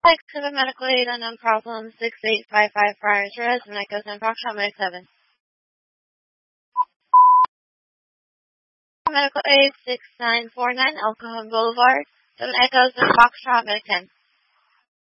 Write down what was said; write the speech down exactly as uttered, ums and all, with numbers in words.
Like seven medical aid unknown problem six eight five five prior to arrest and echoes and Foxtrot Medic seven. Medical aid six nine four nine Alcohol Boulevard, seven echoes and Foxtrot Medic ten.